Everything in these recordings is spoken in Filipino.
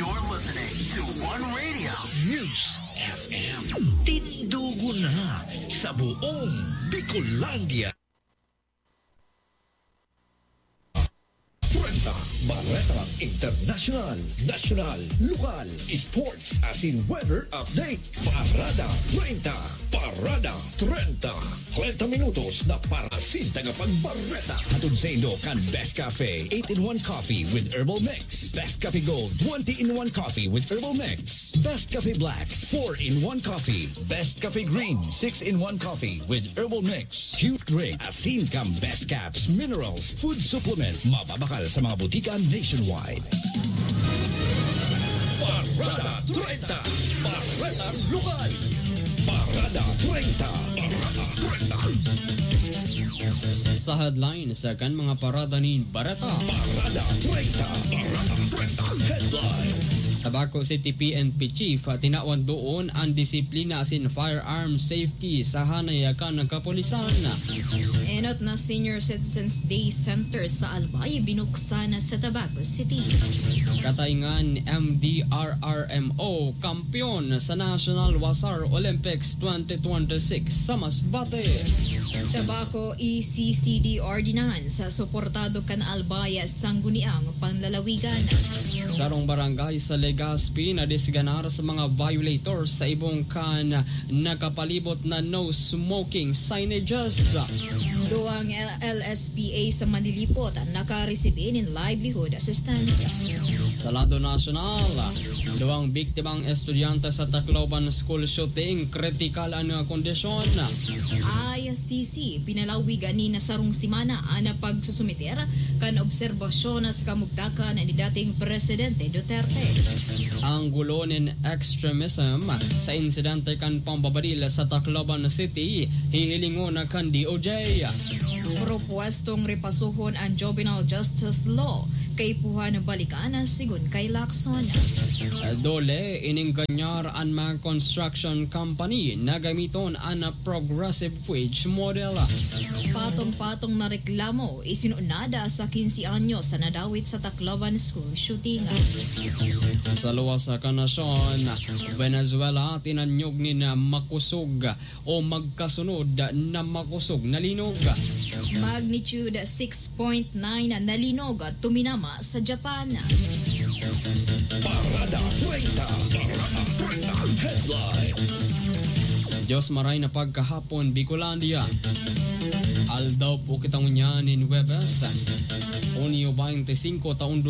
You're listening to One Radio News FM. Tindugo na sa buong Bicolandia. Barreta International, National, Lokal, Sports as in Weather Update. Parada 30, Parada 30. 30 minutos na parasin tagapagbarreta. Hatod sa Indo kan Best Cafe 8-in-1 Coffee with Herbal Mix. Best Cafe Gold 20-in-1 Coffee with Herbal Mix. Best Cafe Black 4-in-1 Coffee. Best Cafe Green 6-in-1 Coffee with Herbal Mix. Youth Drink Asin Cam Best Caps, Minerals, Food Supplement. Mababakal sa mga butika nationwide. Parada 30, Parada Lokal. Parada 30, Parada 30. Sa headlines kan mga parada ni Barreta. Parada 30, Parada 30. Headlines. Tabaco City PNP Chief tinawan doon ang disiplina asin firearm safety sa hanayakan ng kapulisan. Enot na Senior Citizens Day Center sa Albay binuksan sa Tabaco City. Kataingan MDRRMO kampiyon sa National Wasar Olympics 2026 sa Masbate. Tabaco ECCD Ordinance suportado kan Albay sangguniang panlalawigan. Sarong barangay sa Legazpi na disganar sa mga violators sa ibong kan nakapalibot na no smoking signages. Duang LSPA sa Manilipot nakaresibin in livelihood assistance. Sa lado nasyonal, duwang biktimang estudyante sa Tacloban school shooting, kritikal ang kondisyon. ICC pinalawigan ni Nasarong Simana na pagsusumiter kan obserbasyon sa kamugtakan ni dating Presidente Duterte. Ang gulo ng extremism sa insidente kan pambabadil sa Tacloban City, hihilingon na kan DOJ. Propuestong repasuhon ang juvenile justice law kay puhan balikan sigun kay Lacson. Dole ining ganyar ang mga construction company na gamiton ang progressive wage model. Patong-patong na reklamo isinunada sa 15 anyos sa nadawit sa Tacloban school shooting. Sa luwas sa kanasyon, Venezuela tinanyog ni na makusog o magkasunod na makusog na linog. Magnitude 6.9 na linog tuminama sa Japan. Parada 30, Parada 30. Headlines. Diyos maray na pagkahapon, Bicolandia. Aldaw po kitang unyanin Webes. Unyo 25 taon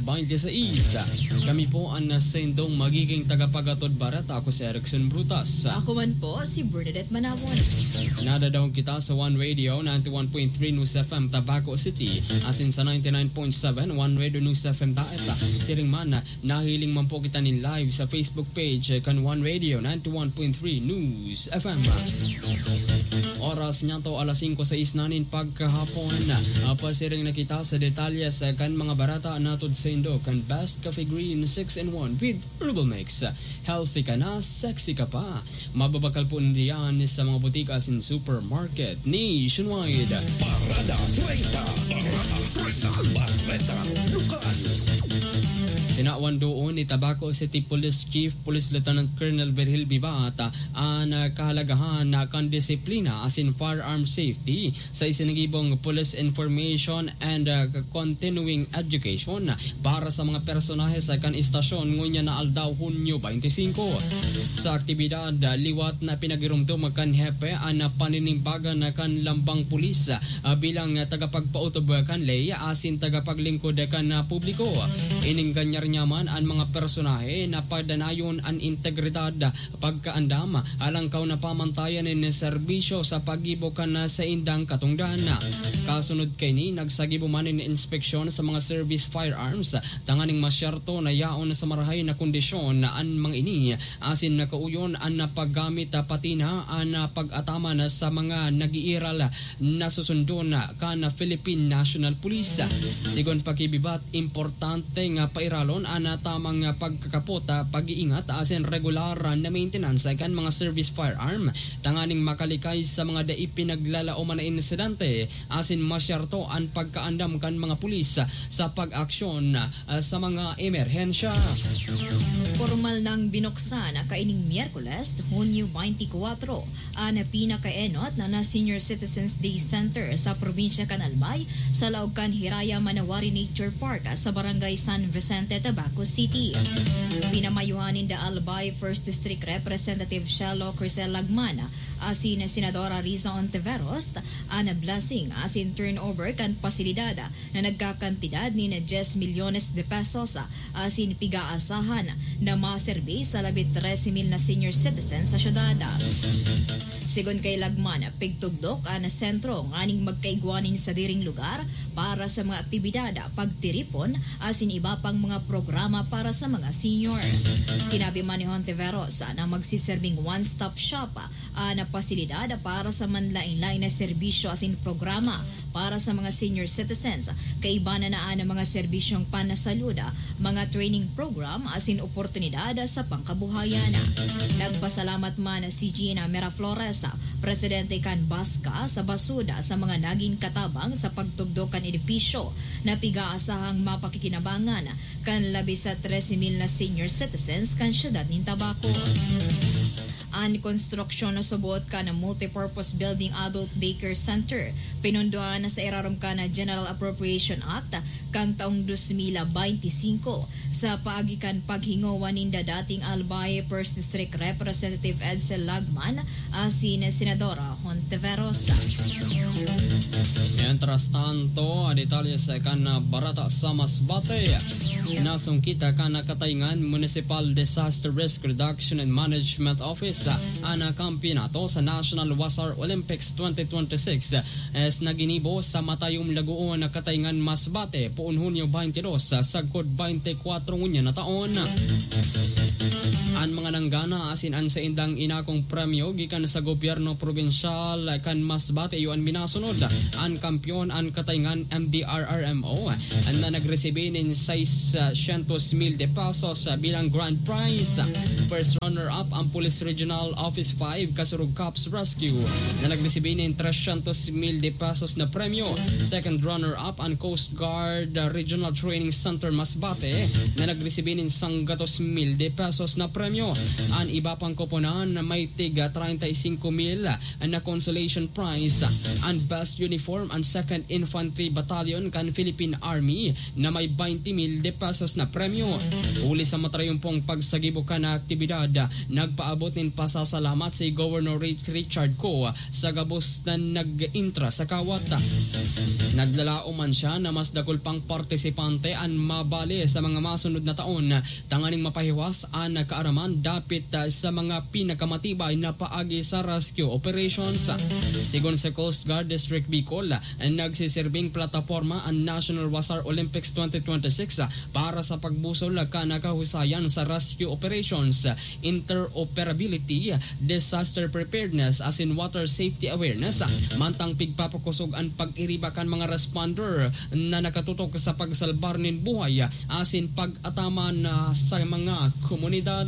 2026. Kami po ang nasendong magiging tagapagatod Barreta. Ako si Erickson Brutas. Ako man po si Bernadette Manawon. Nadadaw kita sa One Radio 91.3 News FM Tabaco City, asin sa 99.7 One Radio News FM Daeta. Siring man nahiling man po kita nin live sa Facebook page kan One Radio 91.3 News FM. Oras niya to alas 5:06 nanin pagkahapon. Pasiring na kita sa detalye sa kan mga barata natod sa Indo kan Best Cafe Green 6-in-1 with Herbal Mix. Healthy ka na, sexy ka pa. Mababakal po niyan sa mga butika in supermarket nationwide. Parada 30, Parada 30, Barreta Lokal. Tinawan doon ni Tabaco City Police Chief Police Lieutenant Colonel Virgil Bibata ang kahalagahan na kan disiplina as in firearm safety sa isinagibong police information and continuing education para sa mga personahe sa kan istasyon ngunya na aldaw Hunyo 25. Sa aktibidad liwat na pinagirumdum kan hepe ang paninimbagan na kan lambang pulis bilang tagapagpautob kan ley asin tagapaglingkod kan publiko. Ining ganyar nyaman ang mga personahe na pagdanayon ang integridad pagkaandam alangkaw na pamantayan ng serbisyo sa pagibo kan sa indang katungdan. Kasunod kay ni nagsagibo man ng inspeksyon sa mga service firearms tanganing masyerto na yaon sa marahay na kondisyon na ang mga ini asin nakauyon ang paggamit pati na ang pag-ataman sa mga nag-iiral na susundon kan Philippine National Police. Sigon pakibibat importante nga pairalo pagtulon ana tamang pagkakapota, pag-iingat asin regular na maintenance kan mga service firearm tanganing makalikay sa mga dai pinaglalaoman na insidente asin masyarto ang pagkaandam kan mga pulis sa pag-aksyon sa mga emerhensya. Formal nang binuksan kaining Miyerkules, Hunyo 24, ang pinakaenot na Senior Citizens Day Center sa probinsya kan Albay sa laog kan Hiraya Manawari Nature Park sa Barangay San Vicente, Tabaco City. Pinamayuhanin da Albay 1st District Representative Shelo Crisel Lagman asin Senadora Riza Ontiveros ang blessing asin turnover kan pasilidad na nagkakantidad ni 10 milyones de pesos asin pigaasahan na maserbi sa 13,000 na senior citizens sa syudad. Sigon kay Lagman, pigtugdok ang sentro nganing magkaigwanin sa diring lugar para sa mga aktibidad, pagtiripon asin iba pang mga programa para sa mga senior. Sinabi man ni Hontiveros na magsiserving one-stop shop na pasilidad para sa manlain-lain na serbisyo asin programa para sa mga senior citizens. Kaibanan na ang mga serbisyong panasaluda, mga training program asin oportunidad sa pangkabuhayan. Nagpasalamat man si Gina Miraflores, Presidente kan Baska sa Basuda sa mga naging katabang sa pagtugdok kan edipisyo na pigaasahang mapakikinabangan kan labis sa 13,000 na senior citizens kan syudad ng Tabaco. Ang konstruksyon na subuot ka ng multipurpose building adult daycare center pinunduhan na sa irarom ka na General Appropriation Act kang taong 2025 sa paagikan paghingawan ninda dating Albay 1st District Representative Edsel Lagman asin Senadora Hontiveros. Mientras tanto, detalye sa kan barata sa Masbate. Nasungkita ka na Katayngan Municipal Disaster Risk Reduction and Management Office ang kampyonato sa National Wasar Olympics 2026 as naginibo sa matayong lagoon na Katayngan Masbate poon Hunyo 22 sa sagkod 24 ngunya na taon. Ang mga nanggana asin an sa indang inakong premyo gikan sa gobyerno probinsyal kan Masbate yuan minasunod ang kampyon ang Katayngan MDRRMO ang na nagresibe nin 600,000 de pesos bilang grand prize. First runner-up ang Police Regional Office 5 Kasurug Cops Rescue na nagresibe nin 300,000 de pesos na premyo. Second runner-up ang Coast Guard Regional Training Center Masbate na nagresibe nin 100,000 de pesos na premyo. Ang iba pang koponan na may tiga 35,000 na consolation prize. Ang best uniform ang 2nd Infantry Battalion kan Philippine Army na may 20,000 de pesos na premyo. Uli sa matrayumpong pagsagibukan na aktibidad, nagpaabot nin pasasalamat si Governor Richard Ko sa gabos na nag-intra sa kawat. Naglalao man siya na mas dakol pang partisipante ang mabali sa mga masunod na taon tanganing mapahiwas ang kaaraman dapit sa mga pinakamatibay na paagi sa rescue operations. Sigon sa Coast Guard District Bicol, nagsiserving plataforma ang National Wasar Olympics 2026 para sa pagbusol kanakahusayan sa rescue operations, interoperability, disaster preparedness as in water safety awareness, mantang pigpapakusog ang pag-iribakan mga responder na nakatutok sa pagsalbar nin buhay asin pag-ataman sa mga komunidad.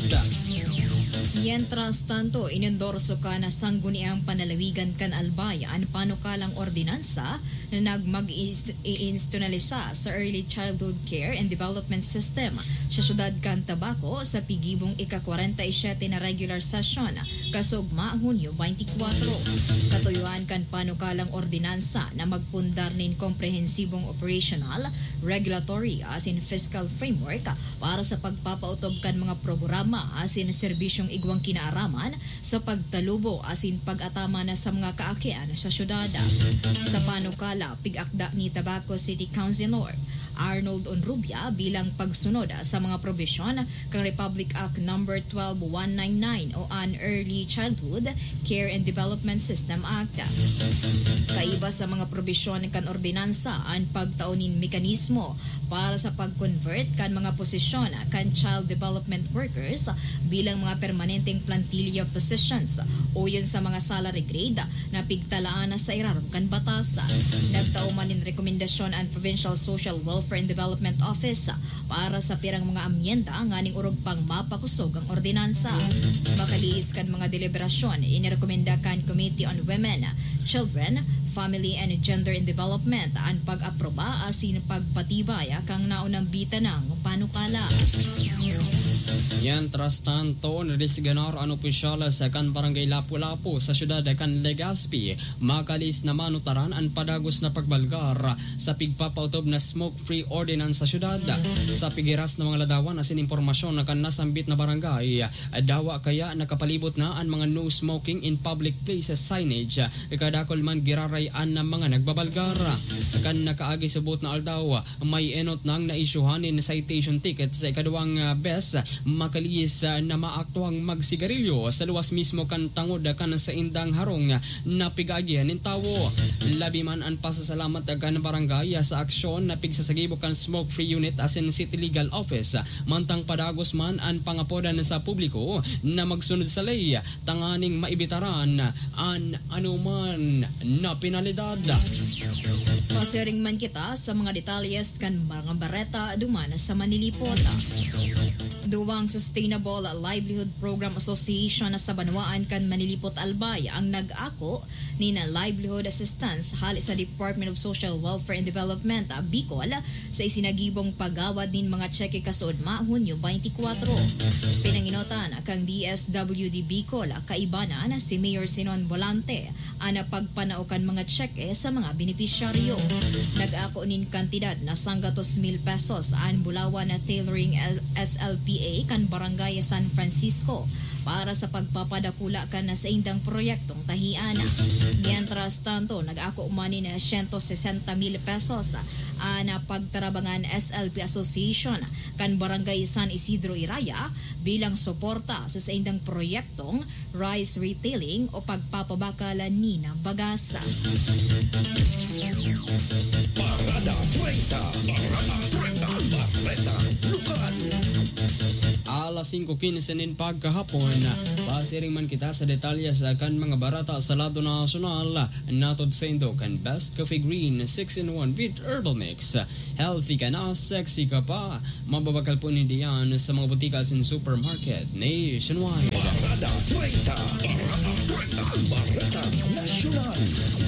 Mientras tanto, inendorso ka na sangguniang panalawigan kan Albay ang panukalang ordinansa na nagmag-institutionalisa sa Early Childhood Care and Development System sa syudad kan Tabaco sa pigibong ika-47 na regular session kasugma Hunyo 24. Katuyuan kan panukalang ordinansa na magpundar nin komprehensibong operational, regulatory asin fiscal framework para sa pagpapautob kan mga programa asin serbisyong igwang kinaaraman sa pagtalubo asin pag-atama na sa mga kaakian sa syudad. Sa panukala, pig-akda ni Tabaco City Councilor Arnold Onrubia bilang pagsunod sa mga probisyon kang Republic Act No. 12199 o an Early Childhood Care and Development System Act. Kaiba sa mga probisyon kan ordinansa ang pagtaunin mekanismo para sa pag-convert kan mga posisyon kan child development workers bilang mga permanente permanenteng plantilla positions o yun sa mga salary grade na pigtalaan na sa irarom kan batas. Nagtauman in rekomendasyon ang Provincial Social Welfare and Development Office para sa pirang mga amyenda nganing urog pang mapakusog ang ordinansa. Makaliis kan mga deliberasyon, inirekomenda kan Committee on Women, Children, Family and Gender and Development ang pag-aproba asin pagpatibay kang naunang bita ng panukala. Yan trastanto nadisiganar ang opisyal sa kan barangay Lapu-Lapu sa syudad kan Legazpi. Makalis na manutaran ang padagos na pagbalgar sa pigpapautob na smoke-free ordinance sa syudad. Sa pigiras ng mga ladawan asin impormasyon na kan nasambit na barangay, dawa kaya nakapalibot na ang mga no smoking in public places signage. Kadakol man girarayan ng mga nagbabalgar. Kan nakaagi subot na aldaw, may enot nang naisyuhanin citation ticket sa ikaduwang bes makalis na maaktuang magsigarilyo sa luwas mismo kan tangod kan sa indang harong na pigagyan ng tawo. Labi man ang pasasalamat kan barangay sa aksyon na pigsasagibo kan smoke-free unit as in City Legal Office. Mantang padagos man ang pangapodan sa publiko na magsunod sa ley, tanganing maibitaran ang anuman na penalidad. Pasiring man kita sa mga detalyes kan mga bareta duman sa Manilipot. Duwang Sustainable Livelihood Program Association sa Banwaan kan Manilipot Albay ang nag-ako ni na livelihood assistance hali sa Department of Social Welfare and Development Bicol sa isinagibong pagawad nin mga tseke kasod Hunyo 24. Pinanginotan kang DSWD Bicol kaibanan si Mayor Sinon Volante ang pagpanaukan mga tseke sa mga benepisyaryo. Nag-ako nin kantidad na 100,000 pesos ang Bulawan na Tailoring SLPA kan Barangay San Francisco para sa pagpapadakula kan sa indang proyektong tahian. Mientras tanto, nag-ako umani na 160,000 pesos na pagtarabangan SLP Association kan Barangay San Isidro Iraya bilang suporta sa indang proyektong rice retailing o pagpapabakal ni na bagasa. Parada 30, Barada 30, Lokal. Alas 5:15 nin pagkahapon, pasiring man kita sa detalye sa kan mga barata sa lado nasyonal. Natod sa indo kan Best Coffee Green 6-in-1 with herbal mix. Healthy ka na, sexy ka pa. Mababakal po diyan sa mga butika sin supermarket nationwide. Parada 30, Barada National.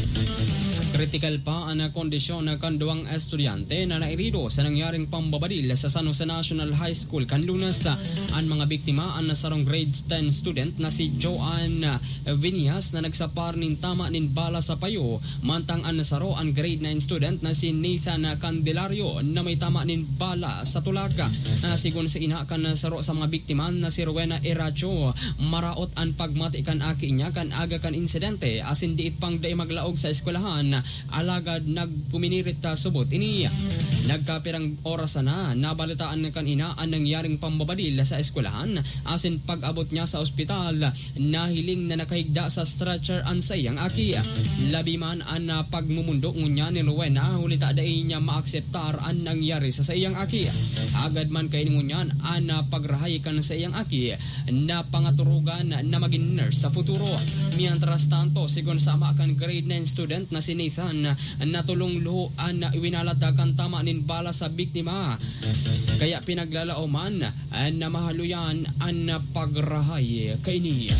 Kritikal pa ang kondisyon ng kanduang estudyante na nairido sa nangyaring pambabadil sa San Jose National High School kan Lunes. Ang mga biktima ang nasarong grade 10 student na si Joanne Vinias na nagsapar nin tama nin bala sa payo, mantang ang nasaro ang grade 9 student na si Nathan Candelario na may tama nin bala sa tulaka. Sigun sa ina kan nasaro sa mga biktima na si Rowena Eracho, maraot ang pagmati kan aki niya kan aga kan insidente asin diit pang day maglaog sa eskwelahan. Alagad nagpuminirit subot ini nagkapirang oras na nabalitaan kan ina ang nangyaring pambabadil sa eskwelahan asin pag-abot niya sa ospital nahiling na nakahigda sa stretcher ang sayang aki. Labi man ang pagmumundo ngunya ni Rowena hulita day niya maakseptar ang nangyari sa sayang aki. Agad man kay ngunyan ang pagrahay kan sa iyang aki na pangaturugan na maging nurse sa futuro. Mientras tanto sigon sama kan grade 9 student na si Nathan natulong luhuan na iwinalatakan tama nin bala sa biktima. Kaya pinaglalauman na mahaluyan ang pagrahay kay niya.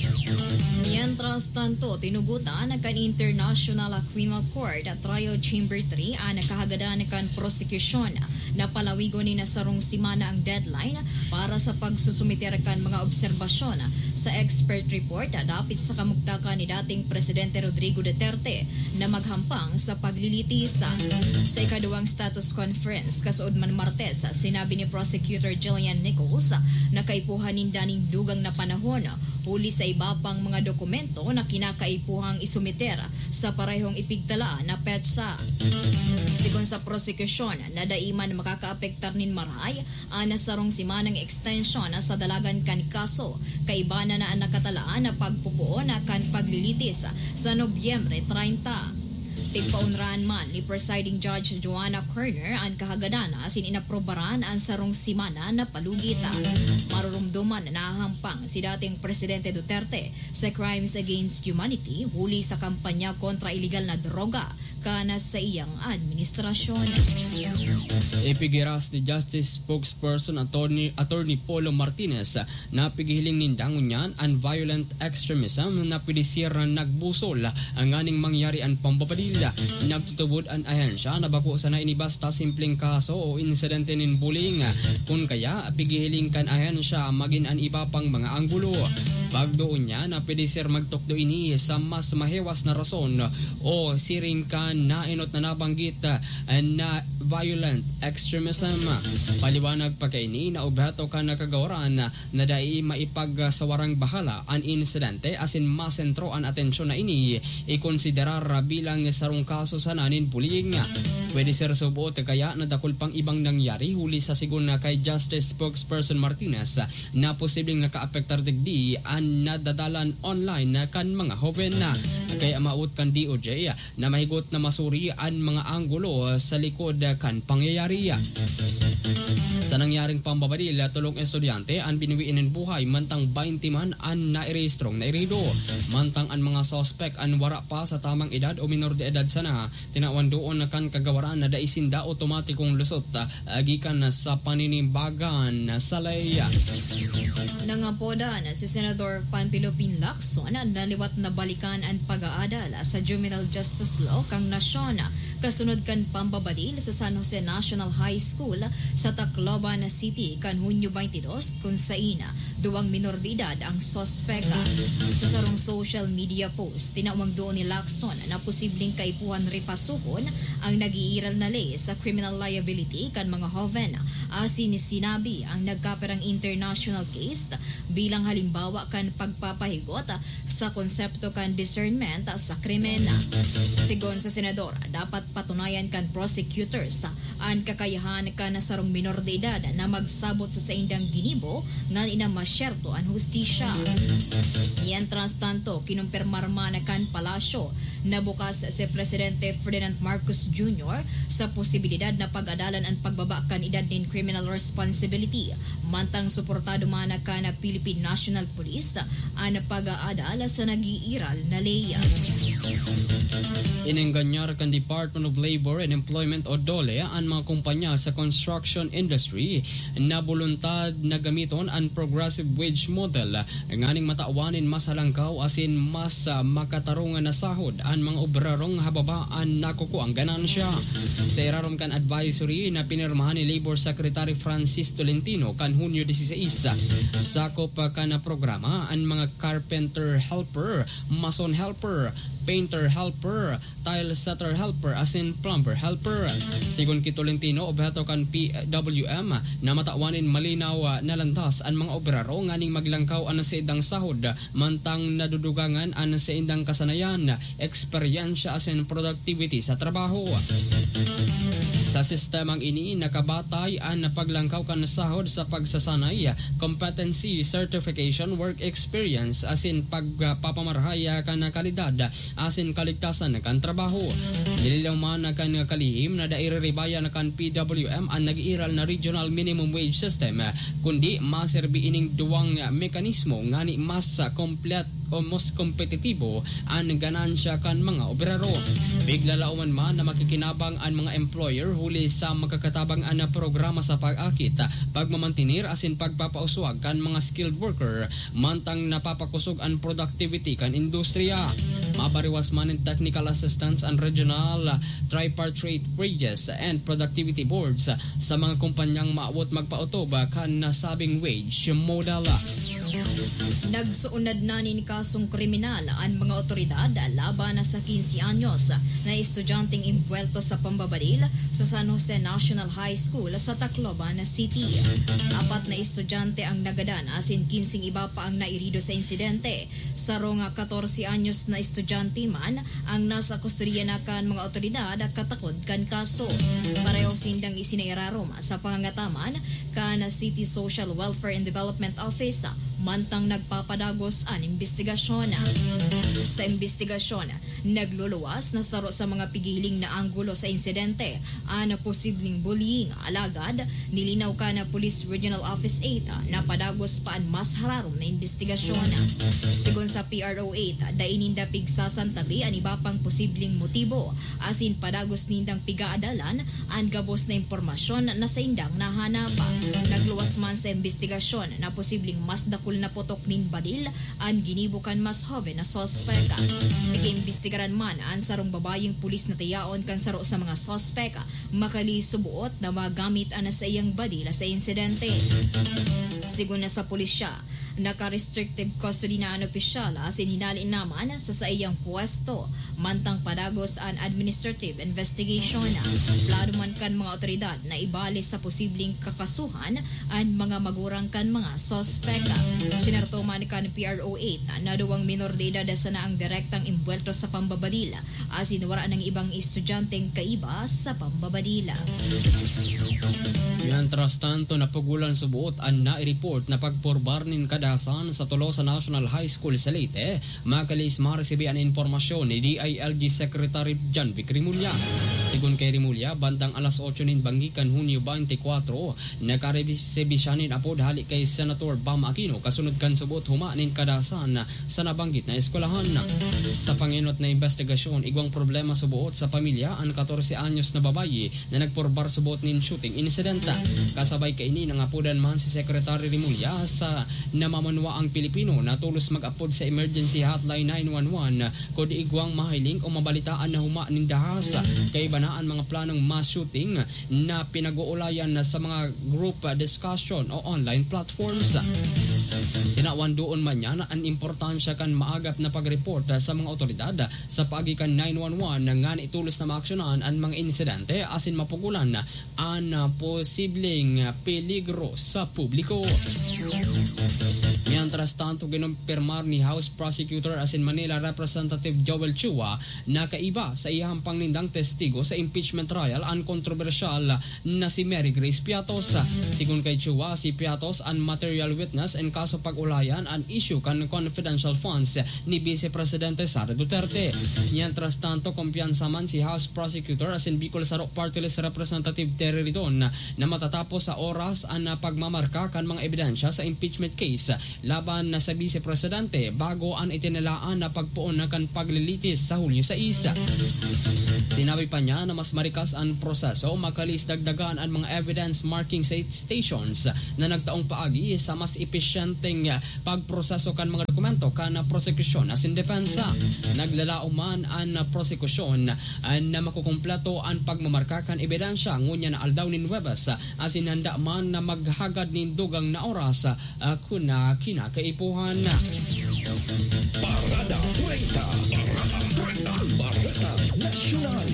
Mientras tanto, tinugutan kan International Criminal Court at Trial Chamber 3 ang nakahagadan kan prosecution na palawigo ni nasarong simana ang deadline para sa pagsusumiter kan mga obserbasyon sa expert report dapit sa kamugtakan ni dating Presidente Rodrigo Duterte na maghampang sa paglilitis. Sa ikaduwang status conference kasuod man Martes, sinabi ni Prosecutor Jillian Nichols na kaipuhan nindaning dugang na panahon huli sa iba pang mga dokumento na kinakaipuhang isumiter sa parehong ipigtalaan na petsa. Sigon sa prosecution, nadaiman makakaapektar nin maray ang nasarong simanang extension sa dalagan kan kaso kaibana na ang nakatalaan na pagpupuo na kan paglilitis sa Nobyembre 30. Tigpaunran man ni Presiding Judge Joanna Kerner ang kahagadan asin inaprobaran ang sarong simana na palugita. Marurumduman na nahahampang si dating Presidente Duterte sa Crimes Against Humanity huli sa kampanya kontra iligal na droga kana sa iyang administrasyon. Ipigiras ni Justice Spokesperson Attorney Polo Martinez na pigihiling nindang unyan ang violent extremism na pidisir na nagbusol ang aning mangyari ang pambabadila. Nagtutubod ang ahensya na bako sa nainibasta simpleng kaso o insidente nin bullying. Kung kaya pigihiling kan ahensya magin ang iba pang mga anggulo. Bagdoon niya na pidisir magtukdo ini sa mas mahewas na rason o siring kan na inot na nabanggit na violent extremism. Paliwanag pa kaini na obhato ka nakagawaran na dai maipagsawarang bahala ang insidente asin masentro ang atensyon na ini ikonsiderar bilang sarong kaso sa nanin bullying. Pwede sir subuot kaya na dakol pang ibang nangyari huli sa sigun na kay Justice Spokesperson Martinez na posibleng nakaapektar digdi ang nadadalan online kan mga hoven na kaya maut kan DOJ na mahigot na masuri ang mga anggulo sa likod kan pangyayari. Sa nangyaring pambabadil, tulong estudyante ang biniwiin ng buhay mantang 20 man ang nairehistrong nairido. Mantang ang mga suspect ang wara pa sa tamang edad o minor de edad sana, tinawan doon na kan kagawaran na daisinda otomatikong lusot agikan sa paninimbagan sa lay. Nangapoda na si Senador Panpilopin Lacson na naliwat na balikan ang pag-aadal sa Juvenile Justice Law kang nasyon kasunod kan pambabadil sa San Jose National High School sa Tacloban City kan Hunyo 22 kung saina duwang minor de edad ang sospekta. Sa sarong social media post, tinawag doon ni Lacson na posibleng kaipuhan ripasuhon ang nag-iiral na lay sa criminal liability kan mga hoven. Asin sinabi ang nagkaperang international case bilang halimbawa kan pagpapahigot sa konsepto kan discernment sa krimen. Sigon sa senador, dapat patunayan kan prosecutors ang kakayahan kan sarong minor de edad na magsabot sa saindang ginibo nga ina masyerto ang hustisya. Mientras tanto, kinumpirmar man kan palasyo na bukas si Presidente Ferdinand Marcos Jr. sa posibilidad na pag-adalan ang pagbaba kan edad nin criminal responsibility. Mantang suportado man kan Philippine National Police ang pag-aadal sa nag-iiral na leya. Inengganyar kan Department of Labor and Employment o DOLE ang mga kumpanya sa construction industry na voluntad na gamiton ang progressive wage model nganing mataawanin mas halangkaw asin mas makatarungan na sahod ang mga obrerong hababaan nakuko ang ganansya. Sa irarom kan advisory na pinirmahan ni Labor Secretary Francis Tolentino kan Hunyo 16, sakop ka na programa ang mga carpenter helper, mason helper, painter helper, tile setter helper asin plumber helper. Sigon kay Tolentino, obhato kan PWM na mataawanin malinaw na landas ang mga obrero nganing maglangkaw ang sa idang sahod mantang nadudugangan ang sa indang kasanayan, eksperyensya asin productivity sa trabaho. Sa sistemang ini, nakabatay ang paglangkaw kan sahod sa pagsasanay, competency, certification, work experience, asin pagpapamarahaya kan kalidad, asin kaligtasan kan trabaho. Nililaw man kan kalihim na daireribaya na kan PWM ang nag-iral na regional minimum wage system, kundi maserbi ining duwang mekanismo ngani mas komplet o mas kompetitibo ang ganansya kan mga obrero. Biglalauman man na makikinabang ang mga employer huli sa makakatabang na programa sa pag-akit, pagmamantinir asin pagpapauswag kan mga skilled worker, mantang napapakusog ang productivity kan industriya. Mabariwas man ang technical assistance and regional tripartite wages and productivity boards sa mga kumpanyang maawot magpautob kan nasabing wage model. Nagsuunad na ni kasong kriminal ang mga otoridad laban sa 15 anyos na estudyanteng imbuelto sa pambabadil sa San Jose National High School sa Tacloban City. 4 na estudyante ang nagadan asin 15 iba pa ang nairido sa insidente. Sarong 14 anyos na estudyante man ang nasa kustodiya na kan mga otoridad katakod kan kaso. Pareho sindang isinairarom sa pangangataman kan City Social Welfare and Development Office mantang nagpapadagos ang investigasyon. Sa investigasyon, nagluluwas na saro sa mga pigiling na anggulo sa insidente ang posibleng bullying. Alagad, nilinaw ka na Police Regional Office 8 na padagos pa ang mas hararom na investigasyon. Sigon sa PRO 8, daininda pigsasantabi ang iba pang posibleng motibo asin padagos nindang pigaadalan ang gabos na impormasyon na sa indang nahanap. Nagluwas man sa investigasyon na posibleng mas dakul na putok nin badil ang ginibukan mas hoven na sospek. Nag-iimbestigaran man ang sarong babayeng pulis na tiyaon kan saro sa mga sospek makali subuot na magamit ang sa iyang badil sa insidente. Sigun na sa pulisya, naka-restrictive custody na ang opisyal asin hinalin naman sa iyang pwesto mantang padagos ang administrative investigation. Plano man kan mga otoridad na ibali sa posibleng kakasuhan ang mga magurang kan mga sospek. Sinarto man kan PRO 8 na duwang minor de edad sa naang direktang imbuelto sa pambabadila asin wala ng ibang estudyanteng kaiba sa pambabadila. Mientras tanto, napugulan subuot ang nai-report na pagporbar nin kadasan sa Tolosa National High School sa Leyte, makalis maresibi ang informasyon ni DILG Secretary John Vic Rimulya. Sigun kay Rimulya, bandang alas 8 nin Bangikan Hunyo 24, nakarebisyanin apod halik kay Senator Bam Aquino kasunod kan subuot humanin kadasan sa nabanggit na eskwelahan. Sa panginot na investigasyon, igwang problema subuot sa pamilya ang 14 anyos na babayi na nagporbar subuot nin shooting incident. Kasabay kaini nang apodan man si Secretary Rimulya sa namamanwa ang Pilipino na tulos mag-apod sa emergency hotline 911 kung igwang mahiling o mabalitaan na humanin dahas kay banaan mga planong mass shooting na pinag-uulayan sa mga group discussion o online platforms. Tinawan doon man yan ang importansya kan maagap na pag-report sa mga otoridad sa pagikan 911 nga itulos na maaksyonan ang mga insidente asin mapugulan ang posibleng peligro sa publiko. Mientras tanto, ginumpirmar ni House Prosecutor asin Manila Representative Joel Chua na kaiba sa iyang pangnindang testigo sa impeachment trial ang kontrobersyal na si Mary Grace Piatos. Sigun kay Chua, si Piatos ang material witness in kaso pag-ulayan ang issue kan confidential funds ni Vice Presidente Sara Duterte. Mientras tanto, kumpiyansa man si House Prosecutor asin Bicol Sarok Party List Representative Terry Ridon na matatapos sa oras ang pagmamarka kan mga ebidensya sa impeachment case laban na sa Vice Presidente bago ang itinilaan na pagpuon na kan paglilitis sa Hulyo 6. Sinabi pa niya na mas marikas ang proseso makalis dagdagan ang mga evidence marking stations na nagtaong paagi sa mas epesyenteng pagproseso kan mga dokumento kan prosekusyon asin depensa. Naglalao man ang prosekusyon na makukumpleto ang pagmamarka kan ebidensya ngunya na aldaw ni Nuevas asin handa man na maghagad ni dugang na oras kuna kinakaipuhan. Parada 30, Parada Nacional.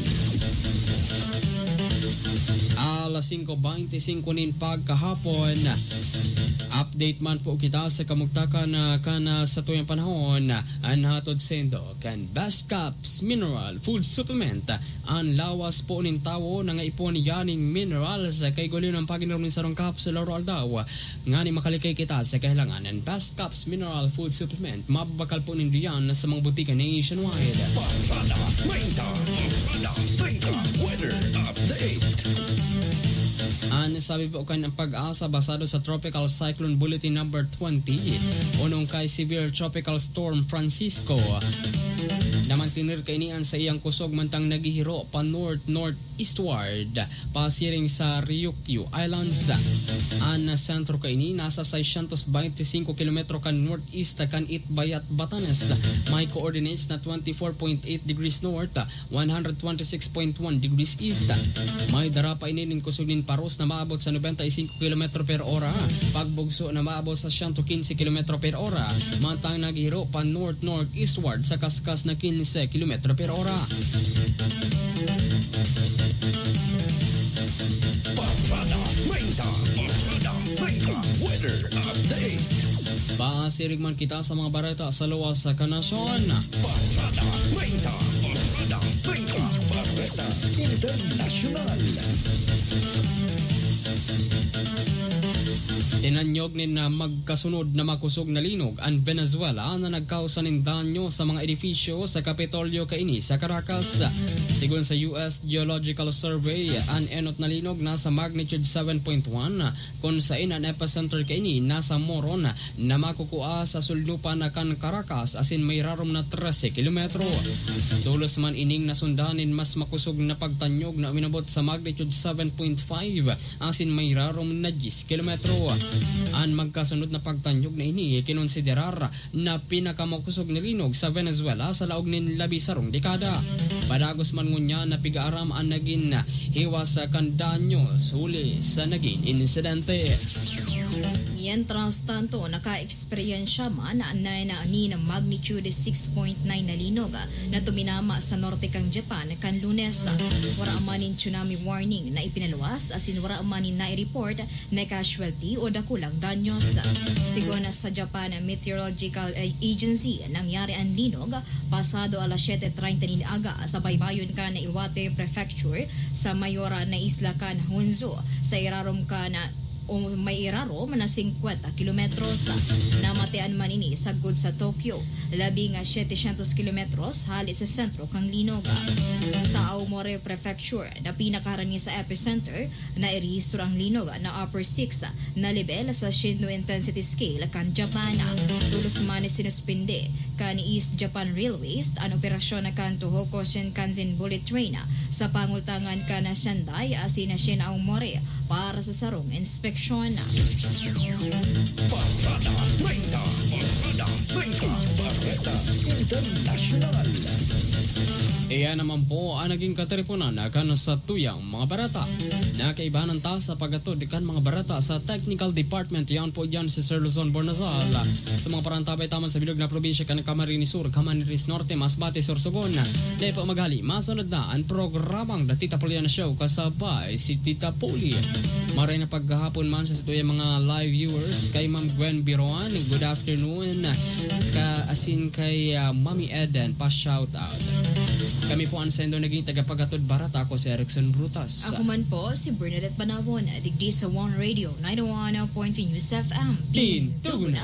Alas 5:25 nin pagkahapon. Update man po kita sa kamugtakan kana sa tuyang panahon ang hatod sendo kan Best Caps Mineral Food Supplement. Ang lawas po nin tawo nga ipon yaning minerals kay gulyo ng paginom nin sarong capsule oral daw nga ni makalikay kita sa kahilangan ng Best Caps Mineral Food Supplement. Mababakal po nin diyan sa mga butika nationwide. Parada 30, Weather Update. Sabi po kan ang pag-asa basado sa Tropical Cyclone Bulletin number 20 unong kay Severe Tropical Storm Francisco. Namantinir kainian sa iyang kusog mantang naghihiro pa north-northeastward pasiring sa Ryukyu Islands. Ang sentro kaini nasa 625 km kan northeast kan Itbayat, Batanes. May coordinates na 24.8 degrees north, 126.1 degrees east. May dara pa inin kusog nin paros na maabot sa 95 km per ora. Pagbugso na maabot sa 115 km per ora. Mantang naghihiro pa north-northeastward sa kaskas na 15 km per ora. Parada 30, Weather Update. Pasirig man kita sa mga bareta sa luwas sa kanasyon. Parada 30, Bareta International. Tinanyog ni na magkasunod na makusog na linog ang Venezuela na nagkausa ng danyo sa mga edifisyo sa Kapitolyo kaini sa Caracas. Sigon sa US Geological Survey, ang enot na linog nasa magnitude 7.1 kung saan ang epicenter kaini nasa Moron na makukuha sa suldupan na kan Caracas asin may rarom na 13 kilometro. Tulos man ining nasundanin mas makusog na pagtanyog na uminabot sa magnitude 7.5 asin may rarom na 10 kilometro. Ang magkasunod na pagtanyog na ini kinonsiderar na pinakamakusog na linog sa Venezuela sa laog nin labi sarong dekada. Padagos man ngunya na pigaaram ang naging hiwas sa kandanyo suli sa naging insidente. Mientras tanto, naka-eksperyensya man na ani ng magnitude 6.9 na linog na tuminama sa norte kang Japan kan Lunes. Wara manin tsunami warning na ipinaluwas asin wara manin na-report na casualty o dakulang danyos. Sigon sa Japan Meteorological Agency, nangyari ang linog pasado alas 7:30 ni aga sa baybayon ka na Iwate Prefecture sa Mayora na isla kan Honsu sa irarom ka na o may irarom na 50 kilometros. Namatian man ini sagod sa Tokyo, labing 700 kilometros hali sa sentro kang linog. Sa Aomori Prefecture, na pinakarani sa epicenter, na irehistro ang linog na upper 6 na level sa Shindo Intensity Scale kan Japan. Tulos man sinuspinde kan East Japan Railways ang operasyon na kan Tohoku Shinkansen Bullet Train sa pangultangan ka na Shandai asin na Shin Aomori para sa sarong inspection. Parada 30, Parada 30, Parada International. Iyan naman po ang naging kateripunan kan sa tuyang mga barata. Nakaibanan ta sa pagatod kan mga barata sa Technical Department. Yan po yan si Sir Luzon Bornazal. Sa mga parantabay taman sa bilog na probinsya kan Camarines Sur, Camarines Norte, Masbate, Sorsogon. Dahil po maghali, masunod na ang programang The Tita Poliana Show kasabay si Tita Poli. Maray na paghahapon man sa tuyang mga live viewers kay Ma'am Gwen Biroan. Good afternoon. Asin kay Mami Eden, pa-shout out. Kami po ang sendo naging tagapagatod barata. Ako si Erickson Brutas. Ako man po si Bernadette Panabon, digdi sa One Radio 91.3 News FM. Tintuguna.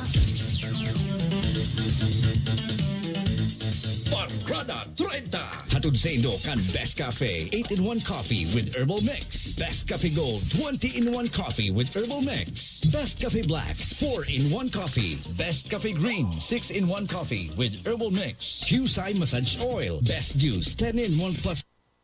Parada 30. Hatod sa Indo kan Best Cafe 8-in-1 Coffee with Herbal Mix. Best Cafe Gold 20-in-1 Coffee with Herbal Mix. Best Cafe Black 4-in-1 Coffee. Best Cafe Green 6-in-1 Coffee with Herbal Mix. Husay Massage Oil. Best Juice 10-in-1 Plus.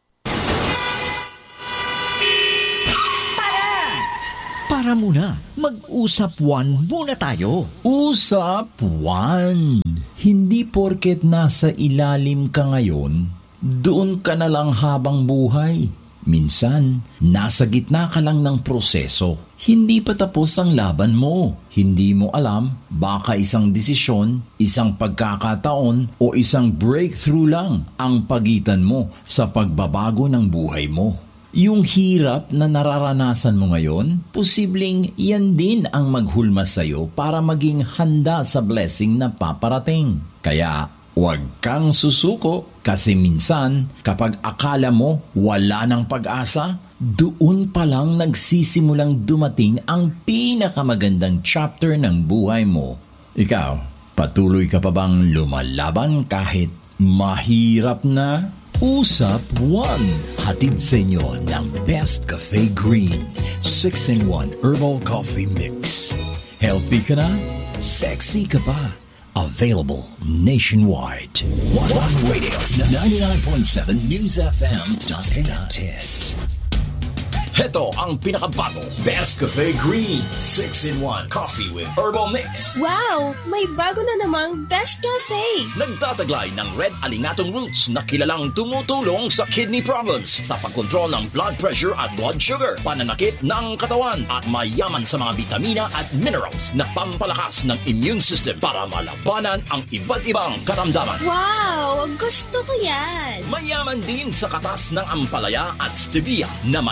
Para muna, mag-usap one muna tayo. Usap one. Hindi porket nasa ilalim ka ngayon, doon ka na lang habang buhay. Minsan, nasa gitna ka lang ng proseso. Hindi pa tapos ang laban mo. Hindi mo alam, baka isang desisyon, isang pagkakataon o isang breakthrough lang ang pagitan mo sa pagbabago ng buhay mo. Yung hirap na nararanasan mo ngayon, posibleng yan din ang maghulma sa'yo para maging handa sa blessing na paparating. Kaya, huwag kang susuko kasi minsan, kapag akala mo wala ng pag-asa, doon pa lang nagsisimulang dumating ang pinakamagandang chapter ng buhay mo. Ikaw, patuloy ka pa bang lumalaban kahit mahirap na? Usap One, hatid sa inyo ng Best Cafe Green 6-in-1 Herbal Coffee Mix. Healthy ka na? Sexy ka pa? Available nationwide. One Radio 99.7 News FM.net. Heto ang pinakabago Best Cafe Green 6-in-1 Coffee with Herbal Mix. Wow! May bago na namang Best Cafe! Nagtataglay ng red alingatong roots na kilalang tumutulong sa kidney problems, sa pagkontrol ng blood pressure at blood sugar, pananakit ng katawan, at mayaman sa mga vitamina at minerals na pampalakas ng immune system para malabanan ang iba't ibang karamdaman. Wow! Gusto ko yan! Mayaman din sa katas ng ampalaya at stevia na malaking tulong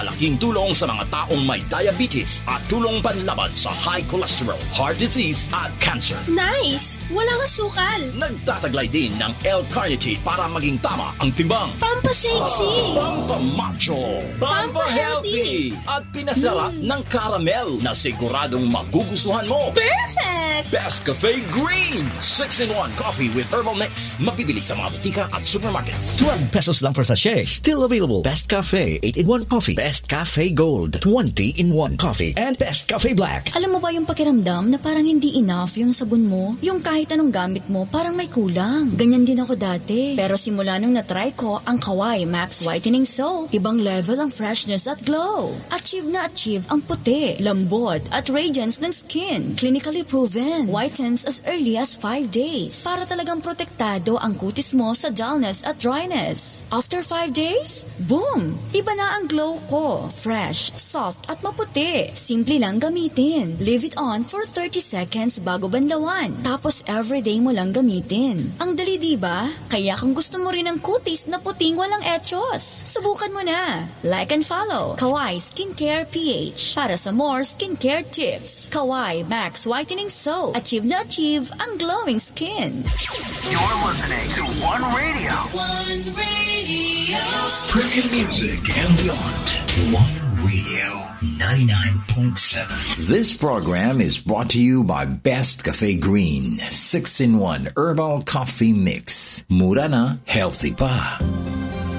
tulong sa mga taong may diabetes at tulong panlaban sa high cholesterol, heart disease at cancer. Nice! Walang asukal. Nagtataglay din ng L-carnitine para maging tama ang timbang. Pampasexy. Pampamacho. Pampahealthy. At pinasarap ng caramel na siguradong magugustuhan mo. Perfect! Best Cafe Green 6-in-1 coffee with herbal mix. Mabibili sa mga butika at supermarkets. 12 pesos lang per sachet. Still available. Best Cafe 8-in-1 coffee. Best Cafe Gold 20-in-1 coffee. And Best Cafe Black. Alam mo ba yung pakiramdam na parang hindi enough yung sabon mo? Yung kahit anong gamit mo, parang may kulang. Ganyan din ako dati. Pero simula nung na-try ko ang Kawai Max Whitening Soap, ibang level ang freshness at glow. Achieve na achieve ang puti, lambot at radiance ng skin. Clinically proven. Whitens as early as 5 days. Para talagang protektado ang kutis mo sa dullness at dryness. After 5 days, boom! Iba na ang glow ko. Fresh, soft at maputi. Simple lang gamitin. Leave it on for 30 seconds bago banlawan. Tapos everyday mo lang gamitin. Ang dali diba? Kaya kung gusto mo rin ng kutis na puting walang etchos, subukan mo na. Like and follow Kawai Skincare PH para sa more skincare tips. Kawai Max Whitening Soap. Achieve na achieve ang glowing skin. You're listening to One Radio. One Radio. Premium music and beyond. One Radio 99.7. This program is brought to you by Best Cafe Green 6-in-1 Herbal Coffee Mix. Mura na, healthy pa.